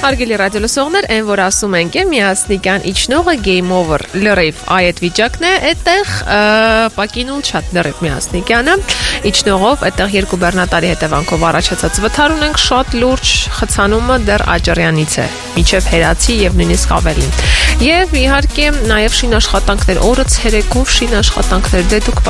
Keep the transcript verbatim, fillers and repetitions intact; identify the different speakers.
Speaker 1: Հարգելի ռադիոլսողներ, այն որ ասում ենք է միասնիկյան իջնողը game over լրիվ այդ վիճակն է, այդտեղ պակինул շատ լրիվ միասնիկյանը իջնողով այդտեղ երկու բեռնատարի հետևանքով առաջացած վթար ունենք շատ լուրջ խցանումը դեռ Աճարյանից է միջև Հերացի եւ նույնիսկ ավելին եւ իհարկե նաեւ շին աշխատանքներ օրը ցերեկով շին աշխատանքներ դե դուք